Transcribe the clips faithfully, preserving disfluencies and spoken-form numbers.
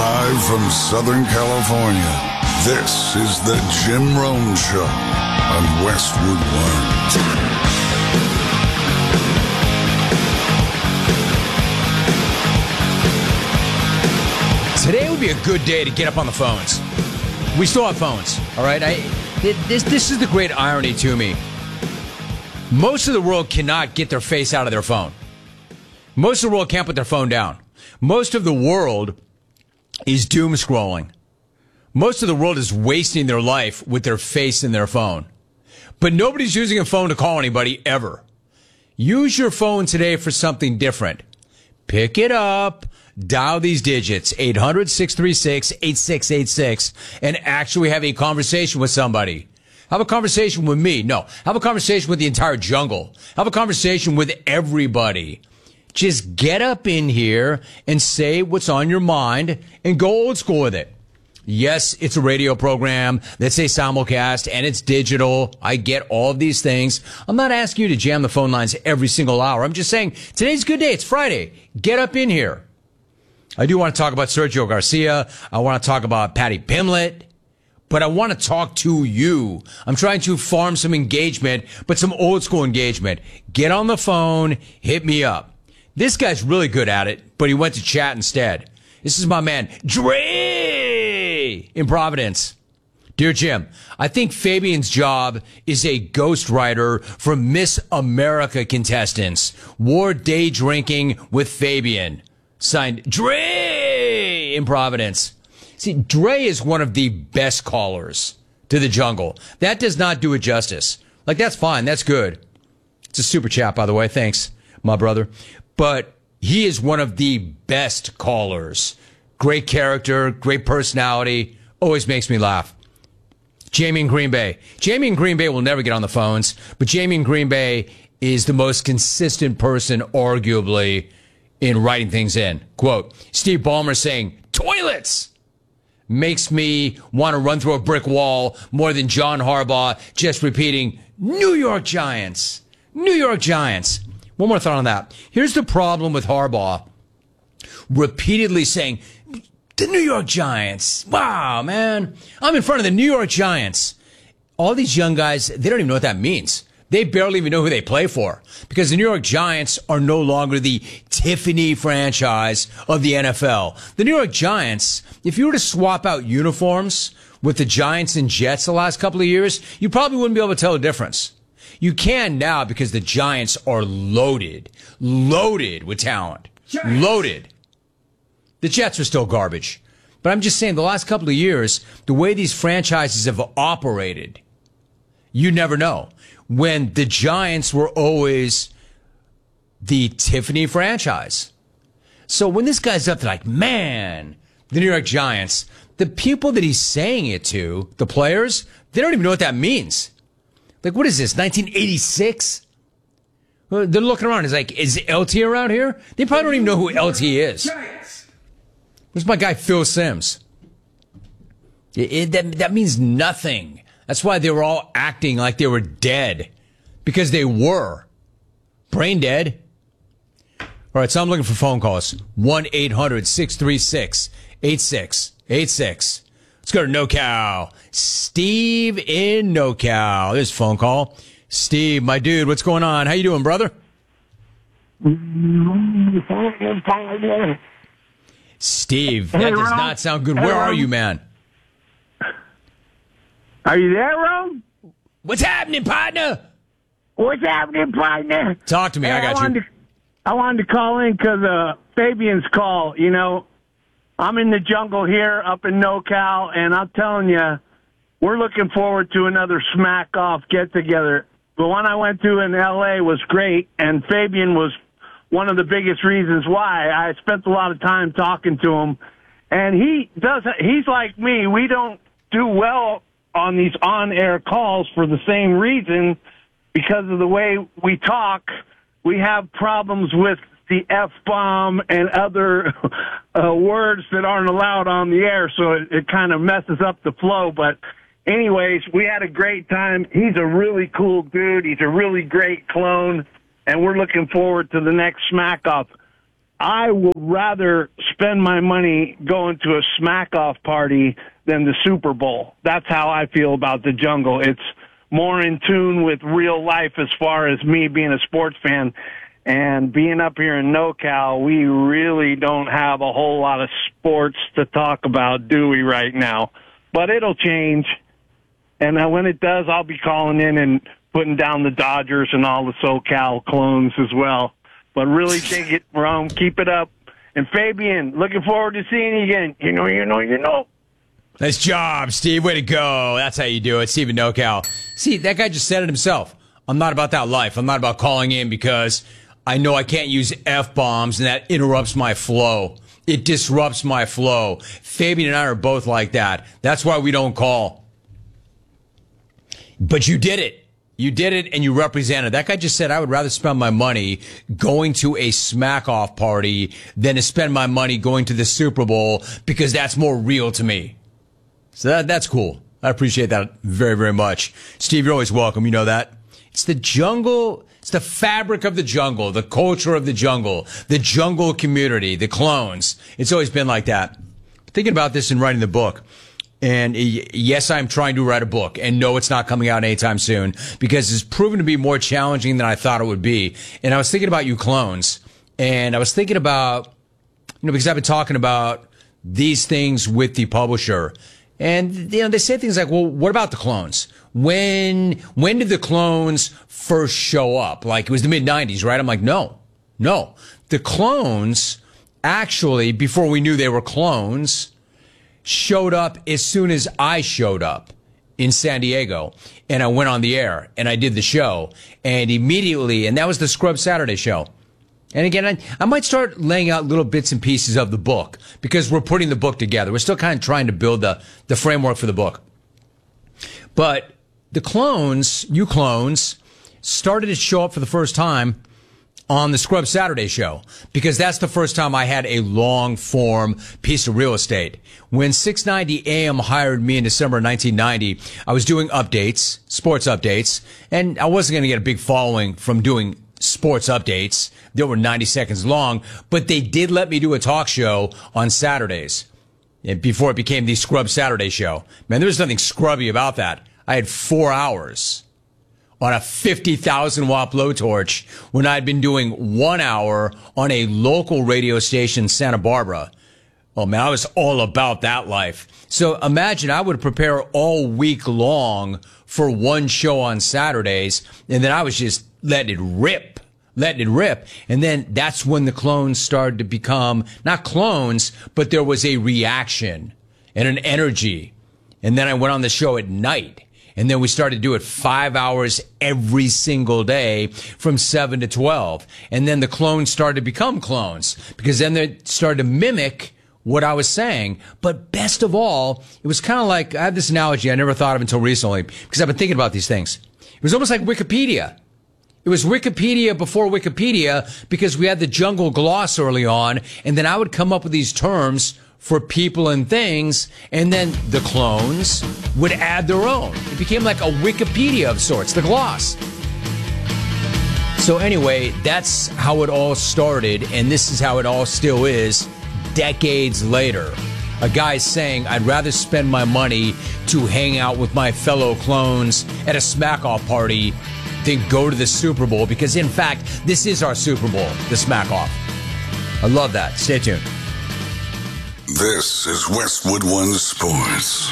Live from Southern California, this is the Jim Rome Show on Westwood One. Today would be a good day to get up on the phones. We still have phones, all right? I, this, this is the great irony to me. Most of the world cannot get their face out of their phone. Most of the world can't put their phone down. Most of the world is doom scrolling. Most of the world is wasting their life with their face in their phone. But nobody's using a phone to call anybody ever. Use your phone today for something different. Pick it up, dial these digits, eight hundred, six three six, eight six eight six, and actually have a conversation with somebody. Have a conversation with me. No, have a conversation with the entire jungle. Have a conversation with everybody. Just get up in here and say what's on your mind and go old school with it. Yes, it's a radio program that's a simulcast and it's digital. I get all of these things. I'm not asking you to jam the phone lines every single hour. I'm just saying today's a good day. It's Friday. Get up in here. I do want to talk about Sergio Garcia. I want to talk about Patty Pimlet. But I want to talk to you. I'm trying to farm some engagement, but some old school engagement. Get on the phone. Hit me up. This guy's really good at it, but he went to chat instead. This is my man, Dre, in Providence. Dear Jim, I think Fabian's job is a ghostwriter for Miss America contestants. War day drinking with Fabian. Signed, Dre, in Providence. See, Dre is one of the best callers to the jungle. That does not do it justice. Like, that's fine. That's good. It's a super chat, by the way. Thanks, my brother. But he is one of the best callers. Great character, great personality, always makes me laugh. Jamie in Green Bay. Jamie in Green Bay will never get on the phones, but Jamie in Green Bay is the most consistent person, arguably, in writing things in. Quote, Steve Ballmer saying, toilets! Makes me want to run through a brick wall more than John Harbaugh just repeating, New York Giants. New York Giants. One more thought on that. Here's the problem with Harbaugh repeatedly saying, the New York Giants. Wow, man. I'm in front of the New York Giants. All these young guys, they don't even know what that means. They barely even know who they play for because the New York Giants are no longer the Tiffany franchise of the N F L. The New York Giants, if you were to swap out uniforms with the Giants and Jets the last couple of years, you probably wouldn't be able to tell the difference. You can now because the Giants are loaded, loaded with talent, Giants. Loaded. The Jets are still garbage. But I'm just saying the last couple of years, the way these franchises have operated, you never know. When the Giants were always the Tiffany franchise. So when this guy's up there like, man, the New York Giants, the people that he's saying it to, the players, they don't even know what that means. Like, what is this, nineteen eighty-six? They're looking around. It's like, is L T around here? They probably don't even know who L T is. Where's my guy, Phil Simms? It, it, that, that means nothing. That's why they were all acting like they were dead. Because they were. Brain dead. All right, so I'm looking for phone calls. one eight hundred, six three six, eight six eight six. Let's go to NoCal. Steve in NoCal. There's a phone call. Steve, my dude, what's going on? How you doing, brother? Steve, that hey, does Ron. not sound good. Hey, Where Ron. are you, man? Are you there, Ron? What's happening, partner? What's happening, partner? Talk to me. Hey, I got wanted you. To, I wanted to call in because uh, Fabian's call, you know, I'm in the jungle here up in NoCal, and I'm telling you, we're looking forward to another smack-off get-together. The one I went to in L A was great, and Fabian was one of the biggest reasons why. I spent a lot of time talking to him, and he does. He's like me. We don't do well on these on-air calls for the same reason, because of the way we talk. We have problems with the F-bomb and other uh, words that aren't allowed on the air, so it, it kind of messes up the flow. But anyways, we had a great time. He's a really cool dude. He's a really great clone, and we're looking forward to the next smack-off. I would rather spend my money going to a smack-off party than the Super Bowl. That's how I feel about the Jungle. It's more in tune with real life as far as me being a sports fan. And being up here in NoCal, we really don't have a whole lot of sports to talk about, do we, right now? But it'll change. And when it does, I'll be calling in and putting down the Dodgers and all the SoCal clones as well. But really take it, Rome. Keep it up. And Fabian, looking forward to seeing you again. You know, you know, you know. Nice job, Steve. Way to go. That's how you do it. Steve in NoCal. See, that guy just said it himself. I'm not about that life. I'm not about calling in because I know I can't use F-bombs, and that interrupts my flow. It disrupts my flow. Fabian and I are both like that. That's why we don't call. But you did it. You did it, and you represented. That guy just said, I would rather spend my money going to a smack-off party than to spend my money going to the Super Bowl because that's more real to me. So that, that's cool. I appreciate that very, very much. Steve, you're always welcome. You know that. It's the jungle. It's the fabric of the jungle, the culture of the jungle, the jungle community, the clones. It's always been like that. Thinking about this and writing the book. And yes, I'm trying to write a book. And no, it's not coming out anytime soon because it's proven to be more challenging than I thought it would be. And I was thinking about you clones. And I was thinking about, you know, because I've been talking about these things with the publisher. And, you know, they say things like, well, what about the clones? When, when did the clones first show up? Like, it was the mid nineties, right? I'm like, no, no. The clones, actually, before we knew they were clones, showed up as soon as I showed up in San Diego. And I went on the air, and I did the show. And immediately, and that was the Scrub Saturday show. And again, I, I might start laying out little bits and pieces of the book because we're putting the book together. We're still kind of trying to build the, the framework for the book. But the clones, you clones, started to show up for the first time on the Scrub Saturday show because that's the first time I had a long form piece of real estate. When six ninety A M hired me in December nineteen ninety, I was doing updates, sports updates, and I wasn't going to get a big following from doing sports updates. They were ninety seconds long, but they did let me do a talk show on Saturdays before it became the Scrub Saturday show. Man, there was nothing scrubby about that. I had four hours on a fifty thousand watt blowtorch when I'd been doing one hour on a local radio station in Santa Barbara. Oh, man, I was all about that life. So imagine I would prepare all week long for one show on Saturdays, and then I was just letting it rip, letting it rip. And then that's when the clones started to become, not clones, but there was a reaction and an energy. And then I went on the show at night. And then we started to do it five hours every single day from seven to twelve. And then the clones started to become clones because then they started to mimic what I was saying. But best of all, it was kind of like, I have this analogy I never thought of until recently because I've been thinking about these things. It was almost like Wikipedia. It was Wikipedia before Wikipedia because we had the jungle gloss early on. And then I would come up with these terms for people and things, and then the clones would add their own. It became like a Wikipedia of sorts, the gloss. So anyway, that's how it all started, and this is how it all still is decades later. A guy saying, I'd rather spend my money to hang out with my fellow clones at a smack-off party than go to the Super Bowl, because in fact, this is our Super Bowl, the smack-off. I love that. Stay tuned. This is Westwood One Sports.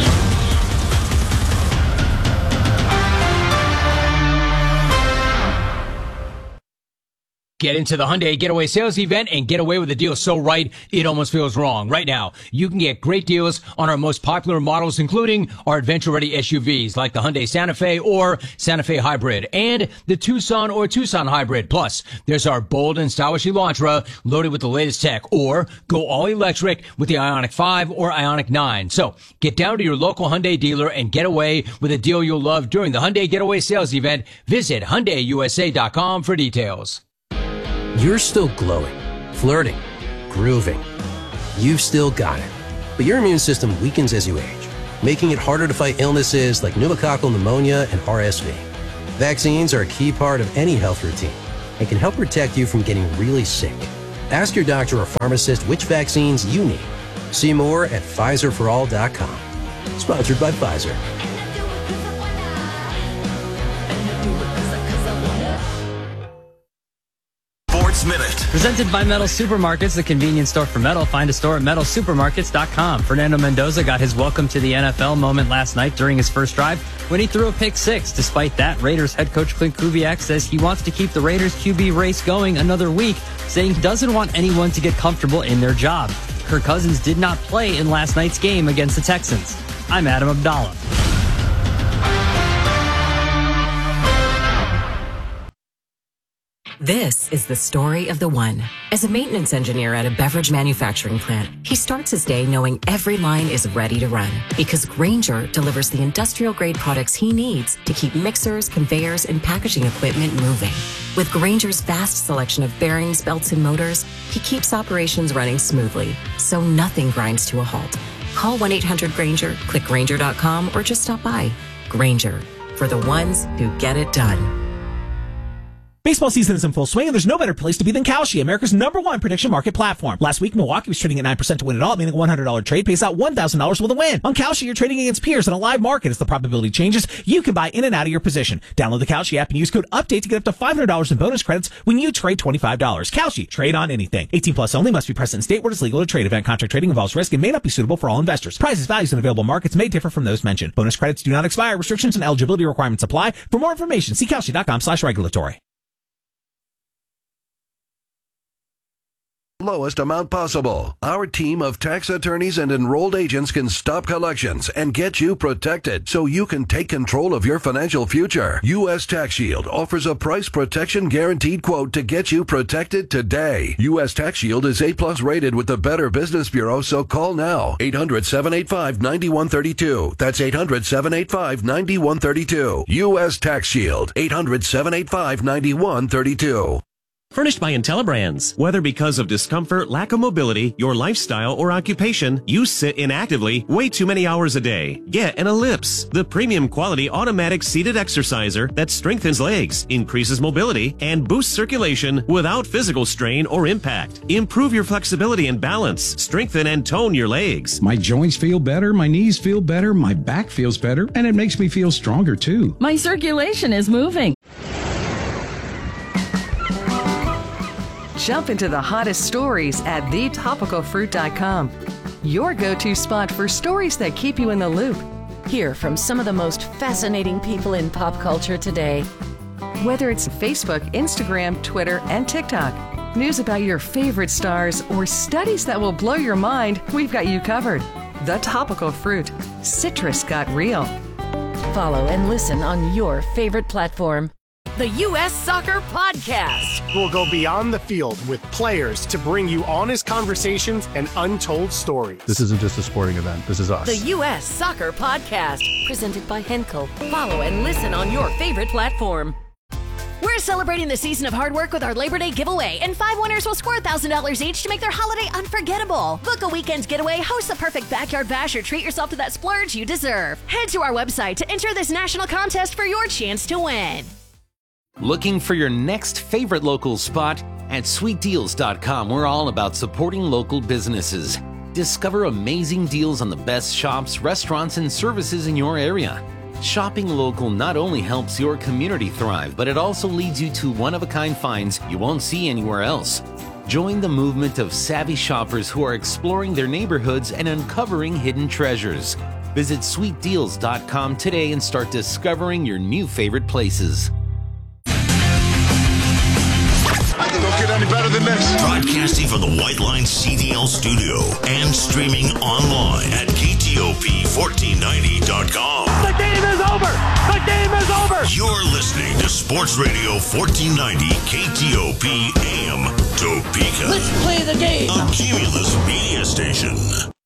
Get into the Hyundai Getaway Sales Event and get away with a deal so right, it almost feels wrong. Right now, you can get great deals on our most popular models, including our adventure-ready S U Vs like the Hyundai Santa Fe or Santa Fe Hybrid and the Tucson or Tucson Hybrid. Plus, there's our bold and stylish Elantra loaded with the latest tech, or go all electric with the Ioniq five or Ioniq nine. So, get down to your local Hyundai dealer and get away with a deal you'll love during the Hyundai Getaway Sales Event. Visit Hyundai U S A dot com for details. You're still glowing, flirting, grooving. You've still got it. But your immune system weakens as you age, making it harder to fight illnesses like pneumococcal pneumonia and R S V. Vaccines are a key part of any health routine and can help protect you from getting really sick. Ask your doctor or pharmacist which vaccines you need. See more at Pfizer for all dot com. Sponsored by Pfizer. Sports Minute. Presented by Metal Supermarkets, the convenience store for metal. Find a store at metal supermarkets dot com. Fernando Mendoza got his welcome to the N F L moment last night during his first drive when he threw a pick six. Despite that, Raiders head coach Clint Kubiak says he wants to keep the Raiders Q B race going another week, saying he doesn't want anyone to get comfortable in their job. Kirk Cousins did not play in last night's game against the Texans. I'm Adam Abdallah. This is the story of the one. As a maintenance engineer at a beverage manufacturing plant, he starts his day knowing every line is ready to run because Grainger delivers the industrial-grade products he needs to keep mixers, conveyors, and packaging equipment moving. With Grainger's vast selection of bearings, belts, and motors, he keeps operations running smoothly, so nothing grinds to a halt. Call one eight hundred Grainger, click Grainger dot com, or just stop by. Grainger, for the ones who get it done. Baseball season is in full swing, and there's no better place to be than Kalshi, America's number one prediction market platform. Last week, Milwaukee was trading at nine percent to win it all, meaning a one hundred dollars trade pays out one thousand dollars with a win. On Kalshi, you're trading against peers in a live market. As the probability changes, you can buy in and out of your position. Download the Kalshi app and use code UPDATE to get up to five hundred dollars in bonus credits when you trade twenty-five dollars. Kalshi, trade on anything. eighteen plus only, must be present in state where it's legal to trade. Event contract trading involves risk and may not be suitable for all investors. Prices, values, and available markets may differ from those mentioned. Bonus credits do not expire. Restrictions and eligibility requirements apply. For more information, see Kalshi dot com slash regulatory. Lowest amount possible. Our team of tax attorneys and enrolled agents can stop collections and get you protected so you can take control of your financial future. U S Tax Shield offers a price protection guaranteed quote to get you protected today. U S Tax Shield is A plus rated with the Better Business Bureau, so call now. eight hundred, seven eight five, nine one three two. That's eight hundred, seven eight five, nine one three two. U S Tax Shield. eight hundred, seven eight five, nine one three two. Furnished by IntelliBrands. Whether because of discomfort, lack of mobility, your lifestyle, or occupation, you sit inactively way too many hours a day. Get an Ellipse, the premium quality automatic seated exerciser that strengthens legs, increases mobility, and boosts circulation without physical strain or impact. Improve your flexibility and balance. Strengthen and tone your legs. My joints feel better, my knees feel better, my back feels better, and it makes me feel stronger too. My circulation is moving. Jump into the hottest stories at the topical fruit dot com. Your go-to spot for stories that keep you in the loop. Hear from some of the most fascinating people in pop culture today. Whether it's Facebook, Instagram, Twitter, and TikTok, news about your favorite stars, or studies that will blow your mind, we've got you covered. The Topical Fruit. Citrus got real. Follow and listen on your favorite platform. The U S Soccer Podcast. We'll go beyond the field with players to bring you honest conversations and untold stories. This isn't just a sporting event. This is us. The U S Soccer Podcast. Presented by Henkel. Follow and listen on your favorite platform. We're celebrating the season of hard work with our Labor Day giveaway, and five winners will score one thousand dollars each to make their holiday unforgettable. Book a weekend getaway, host the perfect backyard bash, or treat yourself to that splurge you deserve. Head to our website to enter this national contest for your chance to win. Looking for your next favorite local spot? At sweet deals dot com, we're all about supporting local businesses. Discover amazing deals on the best shops, restaurants, and services in your area. Shopping local not only helps your community thrive, but it also leads you to one-of-a-kind finds you won't see anywhere else. Join the movement of savvy shoppers who are exploring their neighborhoods and uncovering hidden treasures. Visit sweet deals dot com today and start discovering your new favorite places. Don't get any better than this. Broadcasting from the White Line C D L studio and streaming online at K T O P fourteen ninety dot com. The game is over. The game is over. You're listening to Sports Radio fourteen ninety K T O P A M Topeka. Let's play the game. A Cumulus media station.